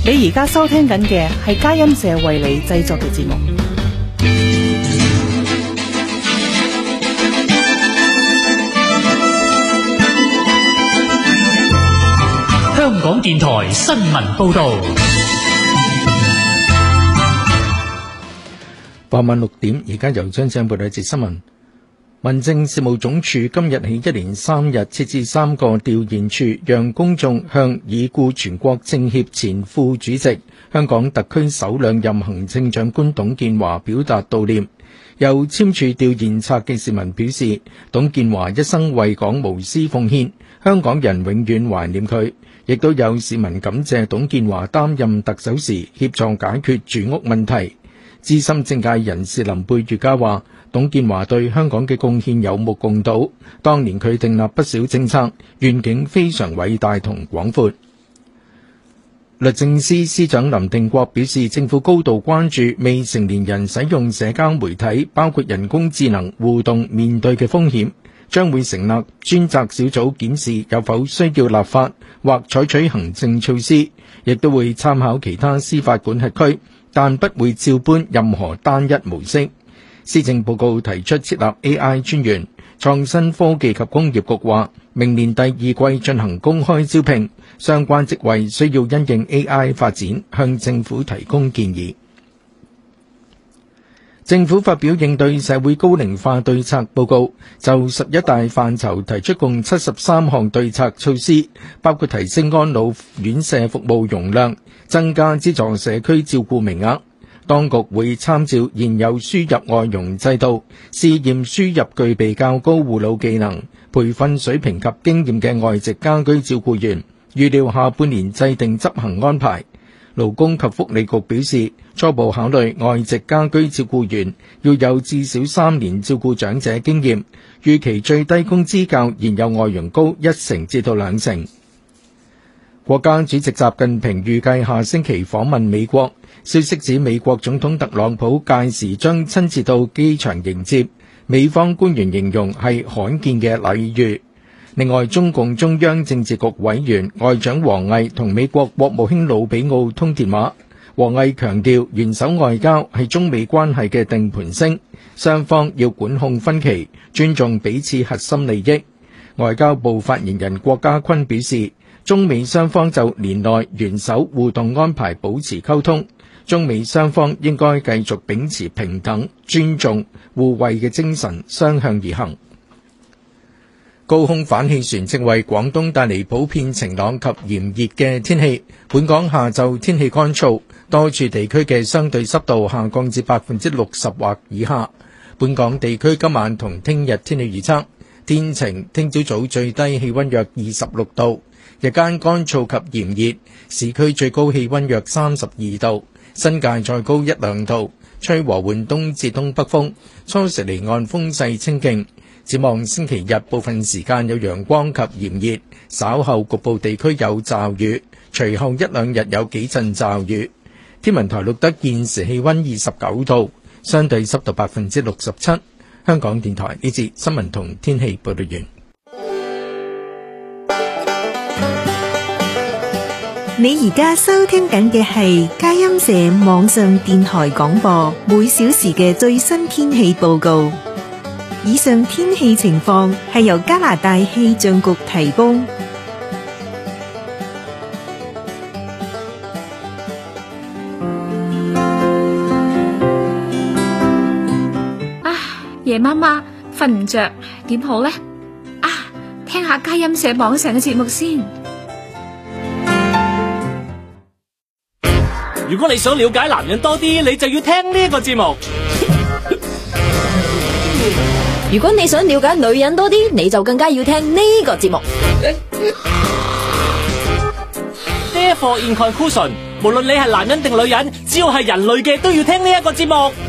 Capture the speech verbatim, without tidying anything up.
你而家收聽緊嘅係佳音社為你製作嘅節目。 香港電台新聞報道。 傍晚六點，而家由張正報道一節新聞。民政事務總署今日起一連三日設置三個調研處，讓公眾向已故全國政協前副主席、香港特區首兩任行政長官董建華表達悼念。有簽署調研冊嘅市民表示，董建華一生為港無私奉獻，香港人永遠懷念佢。亦都有市民感謝董建華擔任特首時協助解決住屋問題。資深政界人士林貝月嘉話，董建華對香港嘅貢獻有目共睹，當年佢訂立不少政策，願景非常偉大同廣闊。律政司司長林定國表示，政府高度關注未成年人使用社交媒體，包括人工智能互動面對嘅風險，將會成立專責小組檢視有否需要立法或採取行政措施，亦都會參考其他司法管轄區，但不會照搬任何單一模式。施政報告提出設立 A I 專員，創新科技及工業局話，明年第二季進行公開招聘，相關職位需要因應 A I 發展，向政府提供建議。政府發表應對社會高齡化對策報告，就十一大範疇提出共七十三項對策措施，包括提升安老院舍服務容量，增加資助社區照顧名額。當局會參照現有輸入外傭制度，試驗輸入具備較高護老技能、培訓水平及經驗嘅外籍家居照顧員，預料下半年制定執行安排。勞工及福利局表示，初步考慮外籍家居照顧員要有至少三年照顧長者經驗，預期最低工資較現有外傭高一成至到兩成。國家主席習近平預計下星期訪問美國，消息指美國總統特朗普屆時將親自到機場迎接，美方官員形容係罕見嘅禮遇。另外，中共中央政治局委員外長王毅同美國國務卿魯比奧通電話，王毅強調元首外交係中美關係嘅定盤星，雙方要管控分歧，尊重彼此核心利益。外交部發言人郭家坤表示，中美雙方就年內元首互動安排保持溝通，中美雙方應該繼續秉持平等、尊重、互惠嘅精神，相向而行。高空反氣旋正為廣東帶嚟普遍晴朗及炎熱嘅天氣，本港下晝天氣乾燥，多處地區嘅相對濕度下降至百分之六十或以下。本港地區今晚同聽日天氣預測，天晴，聽朝早最低氣溫約二十六度，日間乾燥及炎熱，市區最高氣溫約三十二度，新界再高一兩度，吹和緩東至東北風，初時離岸風勢清勁。展望星期日部分時間有陽光及炎熱，稍後局部地區有驟雨，隨後一兩日有幾陣驟雨。天文台錄得現時氣溫二十九度，相對濕度百分之六十七。香港電台呢節新聞同天氣報道完。 你而家收聽緊嘅係佳音社網上電台廣播，每小時嘅最新天氣報告。以上天氣情況係由加拿大氣象局提供。 啊，夜媽媽瞓唔着，點好呢？啊，聽下佳音社網上嘅節目先。 如果你想了解男人多啲，你就要聽呢個節目。 如果你想了解女人多啲，你就更加要聽呢個節目。 Therefore in conclusion，無論你係男人定女人，只要係人類嘅都要聽呢一個節目。